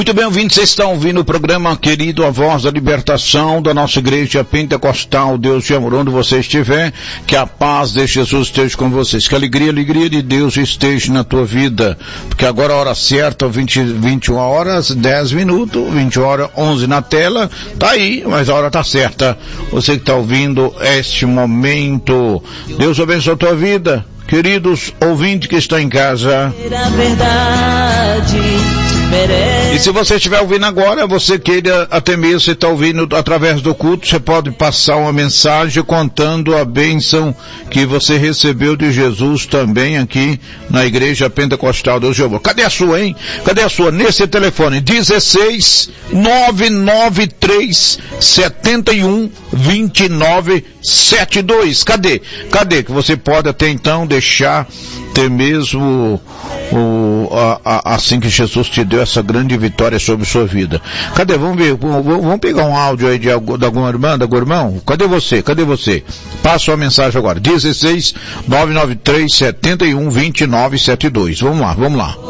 Muito bem, ouvintes, vocês estão ouvindo o programa querido, a voz da libertação da nossa igreja pentecostal. Deus te ama onde você estiver, que a paz de Jesus esteja com vocês, que a alegria de Deus esteja na tua vida, porque agora a hora certa, 21 horas, 10 minutos, 20 horas, 11 na tela, tá aí, mas a hora tá certa. Você que está ouvindo este momento, Deus abençoe a tua vida. Queridos ouvintes que estão em casa, e se você estiver ouvindo agora, você queira até mesmo, você está ouvindo através do culto, você pode passar uma mensagem contando a bênção que você recebeu de Jesus também aqui na Igreja Pentecostal Deus Jeová. Cadê a sua, hein? Cadê a sua? Nesse telefone, 16 993 71 29 72. Cadê? Que você pode até então deixar até mesmo assim que Jesus te deu essa grande vitória sobre sua vida. Cadê? Vamos ver, vamos pegar um áudio aí de alguma irmã, de algum irmão? Cadê você? Passa uma mensagem agora, 16 993 71 29 72. Vamos lá.